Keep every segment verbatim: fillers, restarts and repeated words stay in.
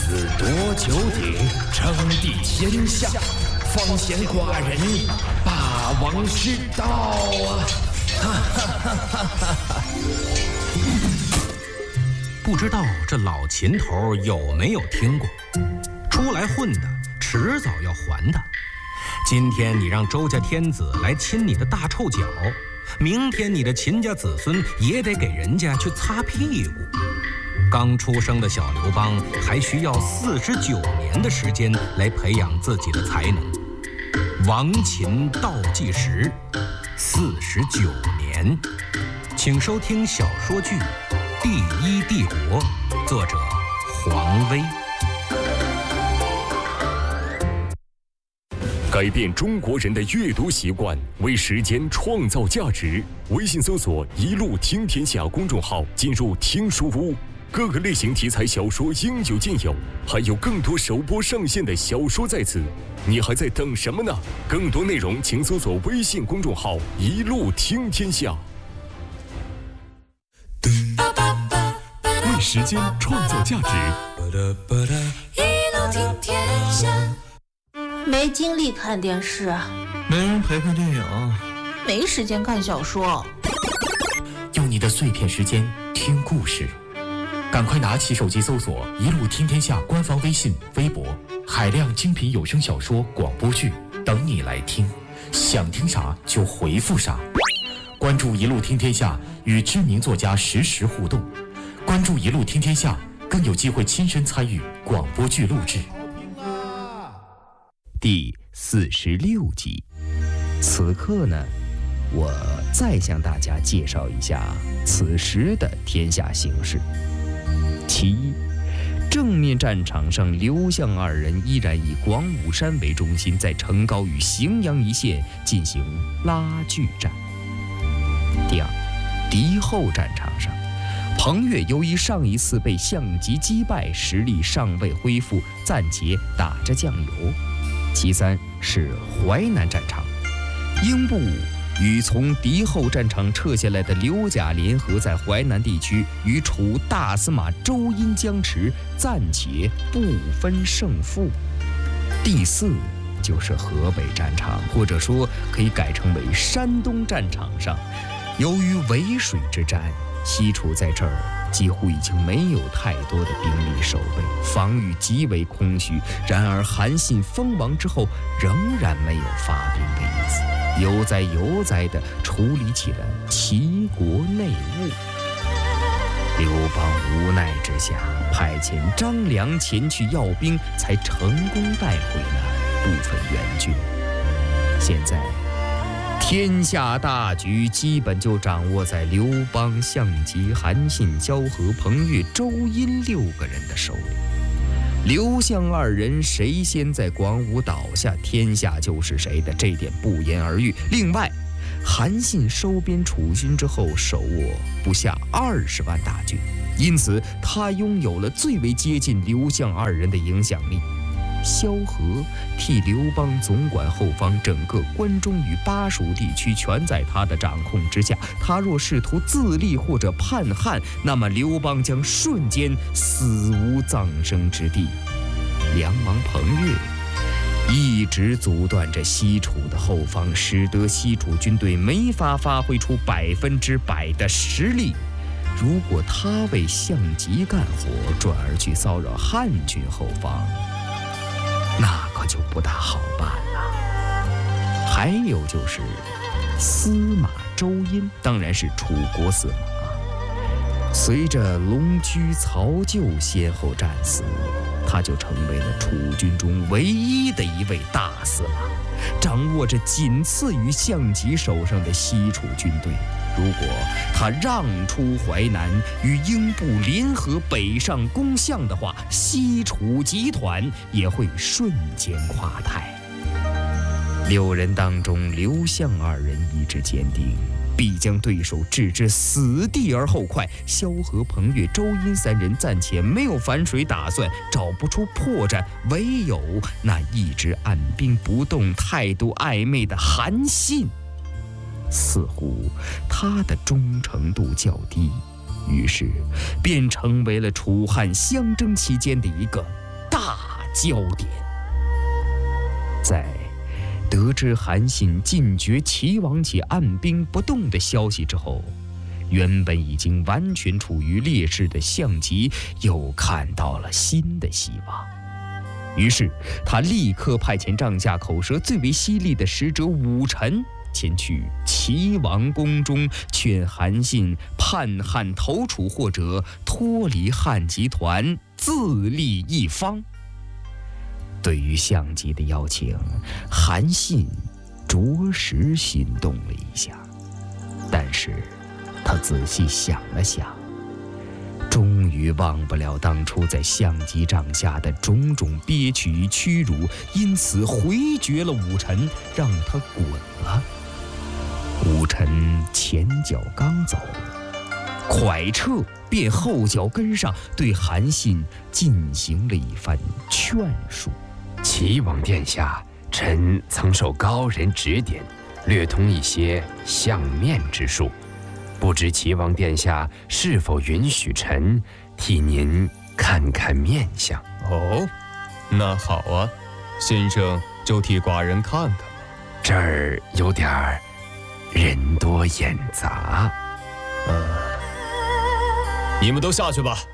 子夺九鼎，称帝天下，方贤寡人，霸王之道啊！哈哈哈哈哈哈！ 不知道这老秦头有没有听过？出来混的，迟早要还的。今天你让周家天子来亲你的大臭脚，明天你的秦家子孙也得给人家去擦屁股。刚出生的小刘邦还需要四十九年的时间来培养自己的才能。亡秦倒计时，四十九年。请收听小说剧《第一帝国》，作者黄威。 改变中国人的阅读习惯，为时间创造价值。微信搜索“一路听天下”公众号，进入听书屋，各个类型题材小说应有尽有，还有更多首播上线的小说在此，你还在等什么呢？更多内容请搜索微信公众号“一路听天下”。为时间创造价值， 一路听天下。没精力看电视， 没人陪看电影， 没时间看小说。 用你的碎片时间听故事，赶快拿起手机搜索“一路听天下”官方微信、微博，海量精品有声小说、广播剧等你来听，想听啥就回复啥。关注“一路听天下”，与知名作家实时互动。关注“一路听天下”，更有机会亲身参与广播剧录制。 第四十六集。此刻呢，我再向大家介绍一下此时的天下形势。其一，正面战场上，刘项二人依然以广武山为中心，在成皋与荥阳一线进行拉锯战。第二，敌后战场上，彭越由于上一次被项籍击败，实力尚未恢复，暂且打着酱油。其三是淮南战场，英布与从敌后战场撤下来的刘贾联合，在淮南地区与楚大司马周殷僵持，暂且不分胜负。第四就是河北战场，或者说可以改称为山东战场上，由于渭水之战，西楚在这儿几乎已经没有太多的兵力守备，防御极为空虚。然而韩信封王之后，仍然没有发兵的意思，悠哉悠哉地处理起了齐国内务。刘邦无奈之下，派遣张良前去要兵，才成功带回了部分援军。现在天下大局基本就掌握在刘邦、项籍、韩信、萧何、彭越、周殷六个人的手里。刘项二人谁先在广武倒下，天下就是谁的，这点不言而喻。另外，韩信收编楚军之后，手握不下二十万大军，因此他拥有了最为接近刘项二人的影响力。萧何替刘邦总管后方，整个关中与巴蜀地区全在他的掌控之下。他若试图自立或者叛汉，那么刘邦将瞬间死无葬身之地。梁王彭越一直阻断着西楚的后方，使得西楚军队没法发挥出百分之百的实力。如果他为项籍干活，转而去骚扰汉军后方，那可就不大好办了。还有就是司马周殷，当然是楚国司马。随着龙驹、曹咎先后战死，他就成为了楚军中唯一的一位大司马，掌握着仅次于项籍手上的西楚军队。如果他让出淮南，与英布联合北上攻项的话，西楚集团也会瞬间垮台。六人当中，刘项二人意志坚定，必将对手置之死地而后快。萧何、彭越、周殷三人暂且没有反水打算，找不出破绽，唯有那一直按兵不动、态度暧昧的韩信。似乎他的忠诚度较低，于是便成为了楚汉相争期间的一个焦点。在得知韩信进爵齐王且按兵不动的消息之后，原本已经完全处于劣势的项籍又看到了新的希望。于是他立刻派遣帐下口舌最为犀利的使者武臣前去齐王宫中，劝韩信叛汉投楚，或者脱离汉集团，自立一方。对于项籍的邀请，韩信着实心动了一下，但是他仔细想了想，终于忘不了当初在项籍帐下的种种憋屈与屈辱，因此回绝了武臣，让他滚了。武臣前脚刚走，蒯彻便后脚跟上，对韩信进行了一番劝说。 齐王殿下，臣曾受高人指点，略通一些相面之术，不知齐王殿下是否允许臣替您看看面相？ 哦，那好啊，先生就替寡人看看吧。 这儿有点儿人多眼杂。 嗯，你们都下去吧。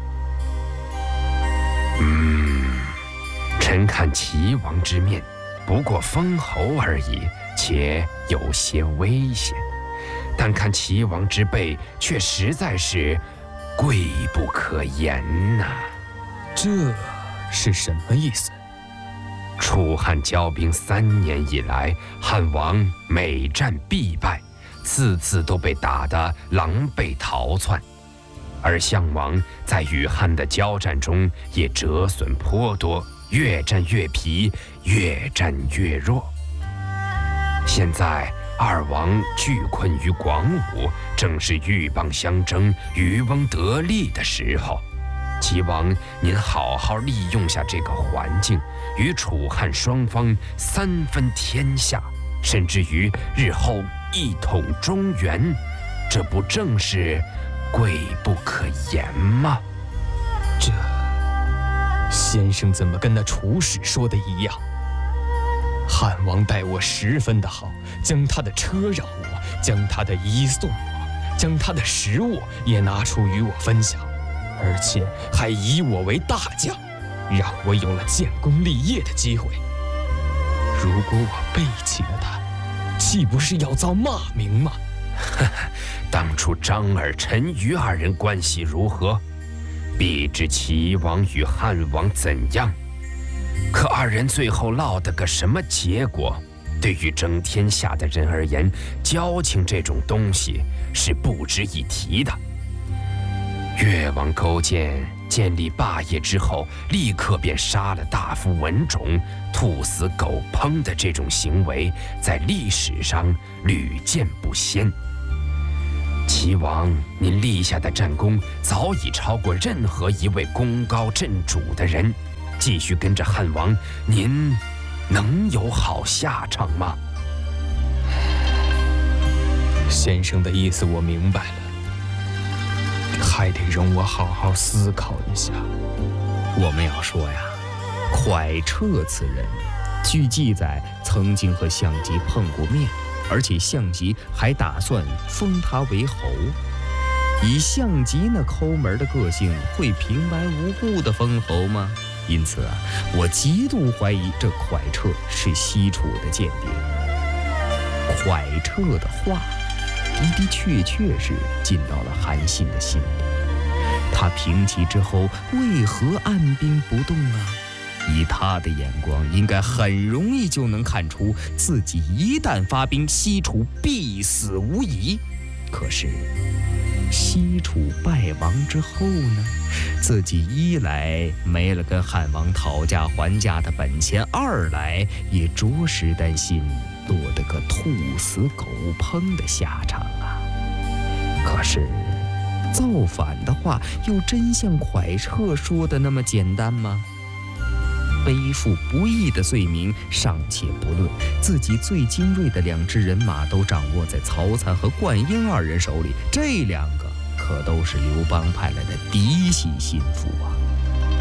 嗯，臣看齐王之面，不过封侯而已，且有些危险。但看齐王之背，却实在是贵不可言呐、啊。 这是什么意思？ 楚汉交兵三年以来，汉王每战必败，次次都被打得狼狈逃窜，而项王在与汉的交战中也折损颇多，越战越疲，越战越弱。现在二王拒困于广武，正是鹬蚌相争、渔翁得利的时候。齐王，您好好利用下这个环境，与楚汉双方三分天下，甚至于日后一统中原，这不正是贵不可言吗？ 这先生怎么跟那楚使说的一样？汉王待我十分的好，将他的车让我，将他的衣送我，将他的食物也拿出与我分享，而且还以我为大将，让我有了建功立业的机会。如果我背弃了他，岂不是要遭骂名吗？ 当初张耳、陈馀二人关系如何？必知齐王与汉王怎样？可二人最后落得个什么结果？对于争天下的人而言，交情这种东西是不值一提的。越王勾践建立霸业之后，立刻便杀了大夫文种，兔死狗烹的这种行为，在历史上屡见不鲜。齐王，您立下的战功早已超过任何一位功高震主的人，继续跟着汉王，您能有好下场吗？ 先生的意思我明白了，还得容我好好思考一下。 我们要说呀，蒯彻此人，据记载曾经和项籍碰过面，而且项籍还打算封他为侯。以项籍那抠门的个性，会平白无故的封侯吗？因此啊，我极度怀疑这蒯彻是西楚的间谍。蒯彻的话的的确确是进到了韩信的心里。他平齐之后，为何按兵不动啊？以他的眼光，应该很容易就能看出，自己一旦发兵，西楚必死无疑。可是西楚败亡之后呢，自己一来没了跟汉王讨价还价的本钱，二来也着实担心落得个兔死狗烹的下场啊。可是造反的话，又真像蒯彻说的那么简单吗？背负不义的罪名尚且不论，自己最精锐的两支人马都掌握在曹参和灌婴二人手里，这两个可都是刘邦派来的嫡系心腹啊。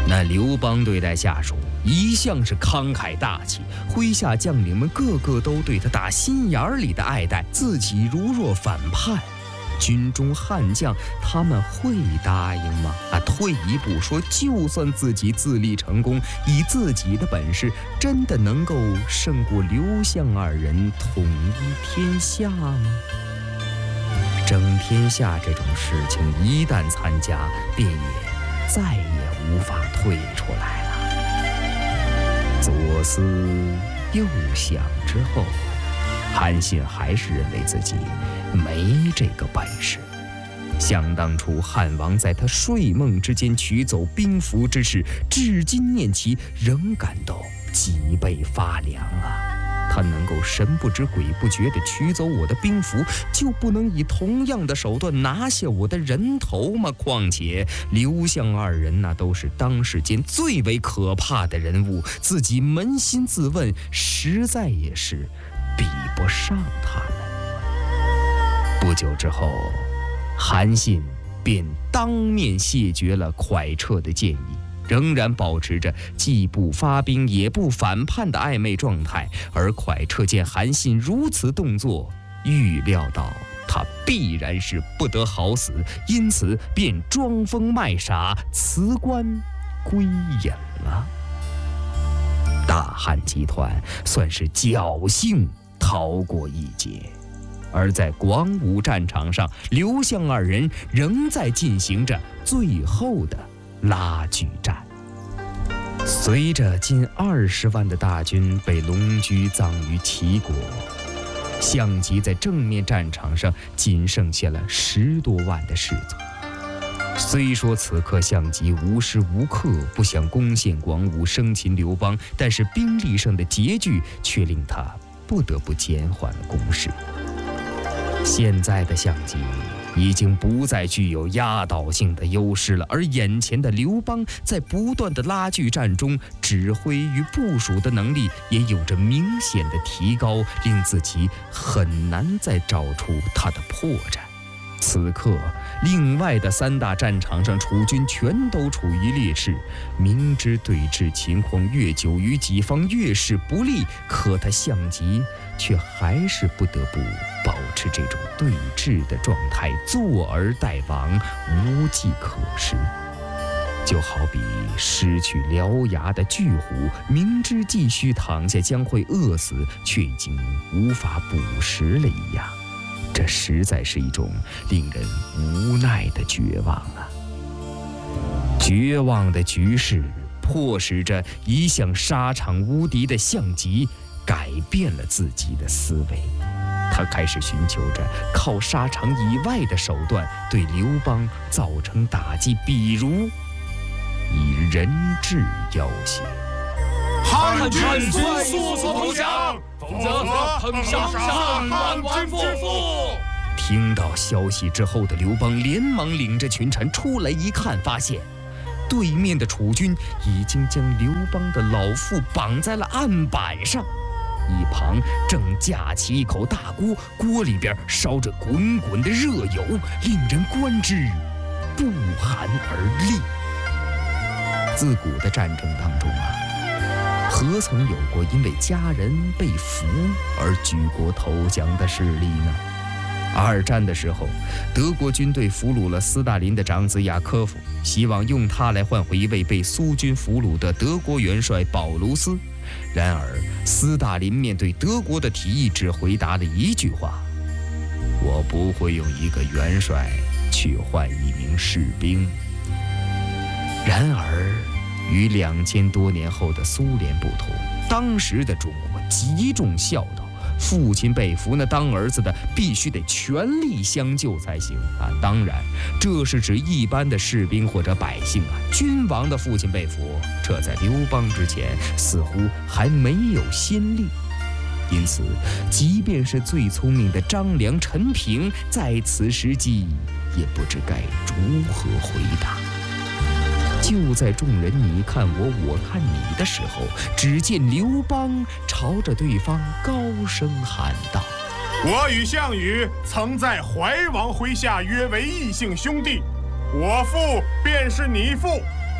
那刘邦对待下属一向是慷慨大气，麾下将领们个个都对他打心眼里的爱戴，自己如若反叛，军中悍将他们会答应吗？啊，退一步说，就算自己自立成功，以自己的本事，真的能够胜过刘项二人统一天下吗？争天下这种事情一旦参加，便也再也无法退出来了。左思右想之后，韩信还是认为自己没这个本事。想当初汉王在他睡梦之间取走兵符之事，至今念其仍感到脊背发凉啊！他能够神不知鬼不觉地取走我的兵符，就不能以同样的手段拿下我的人头吗？况且刘项二人那都是当世间最为可怕的人物，自己扪心自问，实在也是比不上他们。不久之后，韩信便当面谢绝了蒯彻的建议，仍然保持着既不发兵也不反叛的暧昧状态。而蒯彻见韩信如此动作，预料到他必然是不得好死，因此便装疯卖傻，辞官归隐了。大汉集团算是侥幸逃过一劫。而在广武战场上，刘项二人仍在进行着最后的拉锯战。随着近二十万的大军被龙驹葬于齐国，项籍在正面战场上仅剩下了十多万的士卒。虽说此刻项籍无时无刻不想攻陷广武生擒刘邦，但是兵力上的拮据却令他不得不减缓了攻势。现在的项籍已经不再具有压倒性的优势了，而眼前的刘邦在不断的拉锯战中，指挥与部署的能力也有着明显的提高，令自己很难再找出他的破绽。此刻，另外的三大战场上，楚军全都处于劣势，明知对峙情况越久，与己方越是不利，可他项籍却还是不得不保持这种对峙的状态，坐而待亡，无计可施。就好比失去獠牙的巨虎，明知继续躺下将会饿死，却已经无法捕食了一样。这实在是一种令人无奈的绝望啊！绝望的局势迫使着一向沙场无敌的项籍改变了自己的思维，他开始寻求着靠沙场以外的手段对刘邦造成打击，比如以人质要挟。 汉军速速投降，否则碰上上万万之父。 听到消息之后的刘邦连忙领着群臣出来一看，发现对面的楚军已经将刘邦的老父绑在了案板上，一旁正架起一口大锅，锅里边烧着滚滚的热油，令人观之不寒而栗。自古的战争当中啊，何曾有过因为家人被俘而举国投降的事例呢？二战的时候，德国军队俘虏了斯大林的长子雅科夫，希望用他来换回一位被苏军俘虏的德国元帅保卢斯。然而斯大林面对德国的提议，只回答了一句话：我不会用一个元帅去换一名士兵。然而与两千多年后的苏联不同，当时的中国极重孝道，父亲被俘，那当儿子的必须得全力相救才行啊！当然，这是指一般的士兵或者百姓啊。君王的父亲被俘，这在刘邦之前似乎还没有先例。因此，即便是最聪明的张良、陈平，在此时机也不知该如何回答。就在众人你看我我看你的时候，只见刘邦朝着对方高声喊道： 我与项羽曾在怀王麾下约为异姓兄弟，我父便是你父，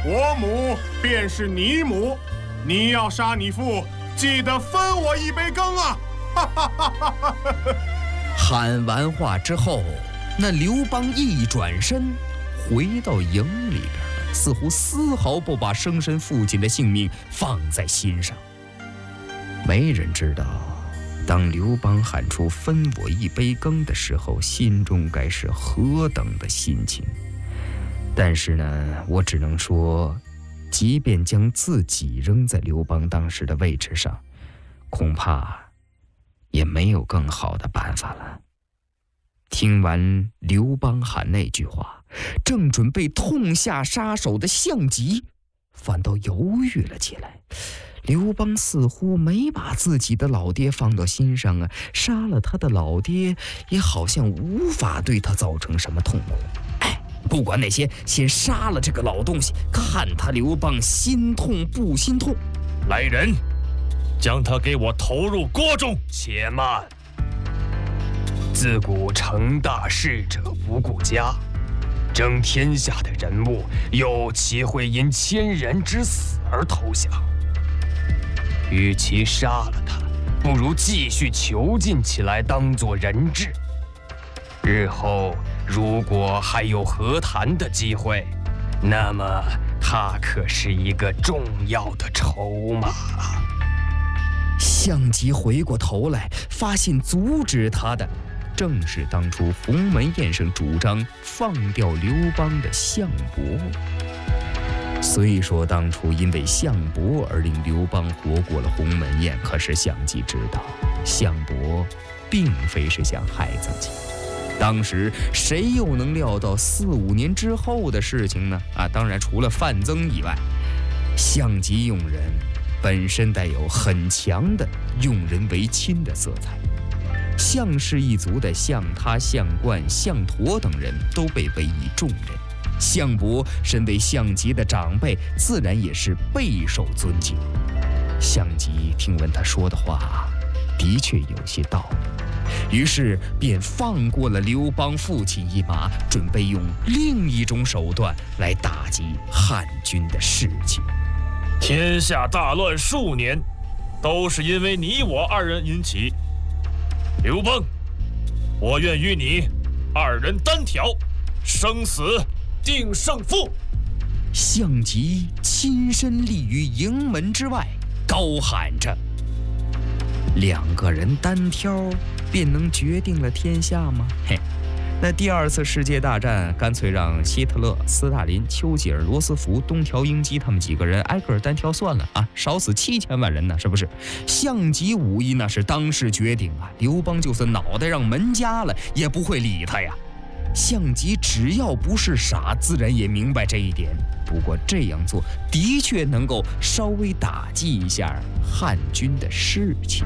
我母便是你母，你要杀你父，记得分我一杯羹啊！”哈哈哈哈哈！ 喊完话之后，那刘邦一转身回到营里边，似乎丝毫不把生身父亲的性命放在心上。没人知道，当刘邦喊出分我一杯羹的时候，心中该是何等的心情。但是呢，我只能说，即便将自己扔在刘邦当时的位置上，恐怕也没有更好的办法了。听完刘邦喊那句话，正准备痛下杀手的项籍反倒犹豫了起来。刘邦似乎没把自己的老爹放到心上啊，杀了他的老爹也好像无法对他造成什么痛苦。哎，不管那些，先杀了这个老东西，看他刘邦心痛不心痛。 来人，将他给我投入锅中。且慢！ 自古成大事者无故家，争天下的人物又岂会因千人之死而投降？与其杀了他，不如继续囚禁起来，当作人质。日后如果还有和谈的机会，那么他可是一个重要的筹码了。 项籍回过头来，发现阻止他的正是当初鸿门宴上主张放掉刘邦的项伯。虽说当初因为项伯而令刘邦活过了鸿门宴，可是项籍知道，项伯并非是想害自己。当时谁又能料到四五年之后的事情呢？啊，当然除了范增以外，项籍用人本身带有很强的用人为亲的色彩。项氏一族的项他、项冠、项佗等人都被委以重任，项伯身为项籍的长辈，自然也是备受尊敬。项籍听闻他说的话，的确有些道理，于是便放过了刘邦父亲一马，准备用另一种手段来打击汉军的士气。 天下大乱数年，都是因为你我二人引起。刘邦，我愿与你二人单挑，生死定胜负。 项籍亲身立于营门之外，高喊着：“两个人单挑便能决定了天下吗？”嘿，那第二次世界大战干脆让希特勒、斯大林、丘吉尔、罗斯福、东条英机他们几个人挨个单挑算了啊，少死七千万人呢，是不是？项籍武艺那是当世绝顶啊，刘邦就算脑袋让门夹了也不会理他呀。项籍只要不是傻，自然也明白这一点。不过这样做的确能够稍微打击一下汉军的士气。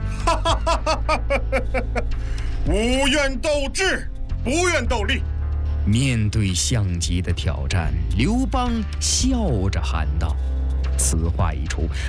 无愿斗智，不愿斗力。 面对项籍的挑战，刘邦笑着喊道：“此话一出，